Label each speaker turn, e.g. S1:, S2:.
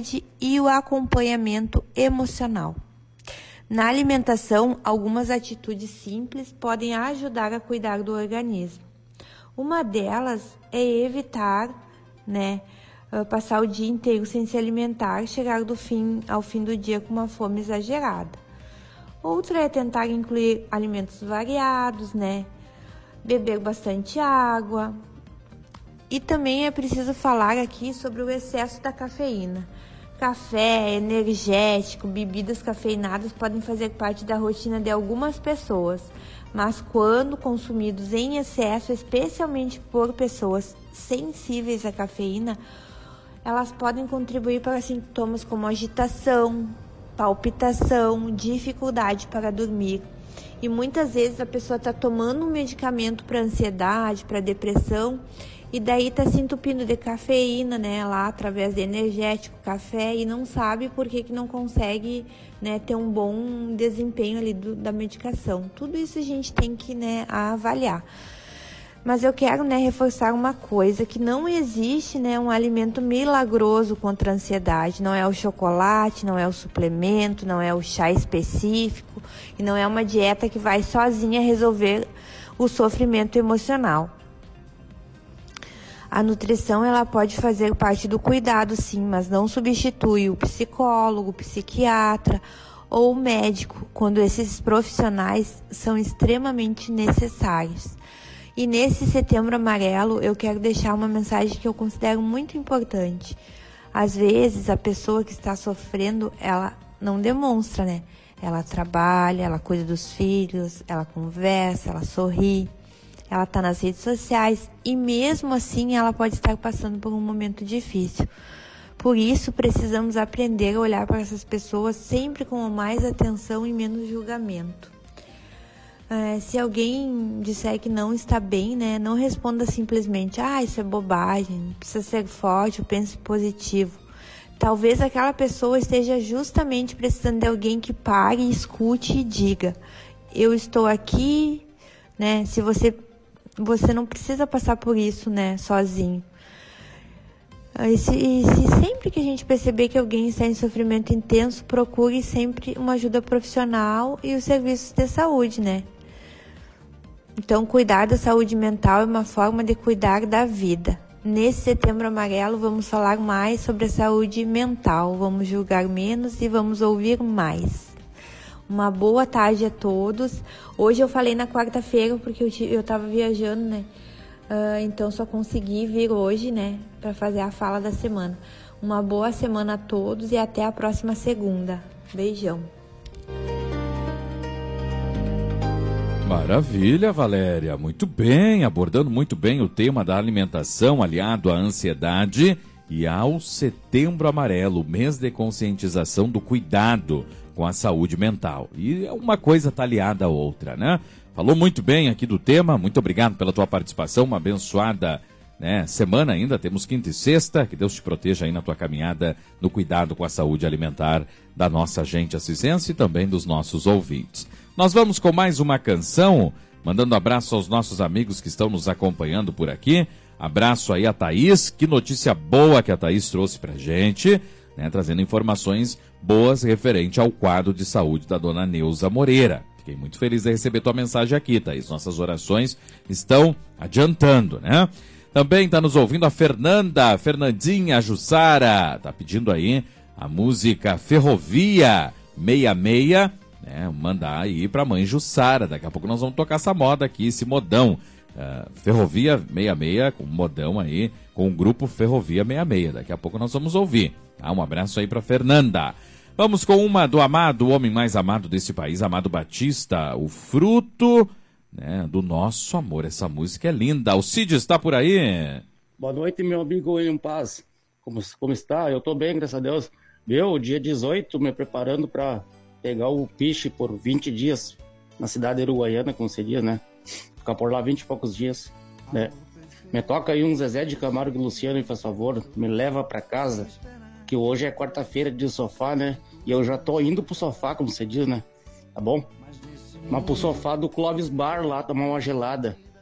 S1: e o acompanhamento emocional. Na alimentação, algumas atitudes simples podem ajudar a cuidar do organismo. Uma delas é evitar, passar o dia inteiro sem se alimentar, chegar ao fim do dia com uma fome exagerada. Outra é tentar incluir alimentos variados, beber bastante água. E também é preciso falar aqui sobre o excesso da cafeína. Café, energético, bebidas cafeinadas podem fazer parte da rotina de algumas pessoas, mas quando consumidos em excesso, especialmente por pessoas sensíveis à cafeína, elas podem contribuir para sintomas como agitação, palpitação, dificuldade para dormir. E muitas vezes a pessoa está tomando um medicamento para ansiedade, para depressão, e daí está se entupindo de cafeína, lá através de energético, café, e não sabe por que não consegue, ter um bom desempenho ali da medicação. Tudo isso a gente tem que, avaliar. Mas eu quero, reforçar uma coisa, que não existe, um alimento milagroso contra a ansiedade. Não é o chocolate, não é o suplemento, não é o chá específico, e não é uma dieta que vai sozinha resolver o sofrimento emocional. A nutrição, ela pode fazer parte do cuidado, sim, mas não substitui o psicólogo, o psiquiatra ou o médico, quando esses profissionais são extremamente necessários. E nesse Setembro Amarelo, eu quero deixar uma mensagem que eu considero muito importante. Às vezes, a pessoa que está sofrendo, ela não demonstra, Ela trabalha, ela cuida dos filhos, ela conversa, ela sorri. Ela está nas redes sociais e mesmo assim ela pode estar passando por um momento difícil. Por isso, precisamos aprender a olhar para essas pessoas sempre com mais atenção e menos julgamento. Se alguém disser que não está bem, não responda simplesmente, isso é bobagem, precisa ser forte, eu penso positivo. Talvez aquela pessoa esteja justamente precisando de alguém que pare, escute e diga, eu estou aqui, se você não precisa passar por isso, sozinho. E se sempre que a gente perceber que alguém está em sofrimento intenso, procure sempre uma ajuda profissional e os serviços de saúde, Então, cuidar da saúde mental é uma forma de cuidar da vida. Nesse Setembro Amarelo, vamos falar mais sobre a saúde mental. Vamos julgar menos e vamos ouvir mais. Uma boa tarde a todos. Hoje eu falei na quarta-feira porque eu estava viajando, então só consegui vir hoje, para fazer a fala da semana. Uma boa semana a todos e até a próxima segunda. Beijão.
S2: Maravilha, Valéria. Muito bem, abordando muito bem o tema da alimentação aliado à ansiedade e ao Setembro Amarelo, mês de conscientização do cuidado com a saúde mental. E uma coisa está aliada à outra, Falou muito bem aqui do tema, muito obrigado pela tua participação, uma abençoada semana ainda, temos quinta e sexta, que Deus te proteja aí na tua caminhada no cuidado com a saúde alimentar da nossa gente assistense e também dos nossos ouvintes. Nós vamos com mais uma canção, mandando abraço aos nossos amigos que estão nos acompanhando por aqui, abraço aí a Thaís, que notícia boa que a Thaís trouxe pra gente, trazendo informações boas referente ao quadro de saúde da dona Neuza Moreira. Fiquei muito feliz de receber tua mensagem aqui, Thaís. Nossas orações estão adiantando, Também está nos ouvindo a Fernandinha Jussara. Tá pedindo aí a música Ferrovia 66, mandar aí pra mãe Jussara. Daqui a pouco nós vamos tocar essa moda aqui, esse modão. Ferrovia 66, com modão aí, com o grupo Ferrovia 66. Daqui a pouco nós vamos ouvir. Um abraço aí pra Fernanda. Vamos com uma do amado, o homem mais amado desse país, Amado Batista, o fruto do nosso amor. Essa música é linda. O Cid está por aí?
S3: Boa noite, meu amigo William Paz. Como está? Eu tô bem, graças a Deus. Dia 18, me preparando para pegar o piche por 20 dias na cidade de Uruguaiana, como se diz, Ficar por lá 20 e poucos dias, Me toca aí um Zezé de Camargo e Luciano, faz favor, me leva para casa, que hoje é quarta-feira de sofá, E eu já tô indo pro sofá, como você diz, Tá bom? Mas pro sofá do Clóvis Bar lá, tomar uma gelada.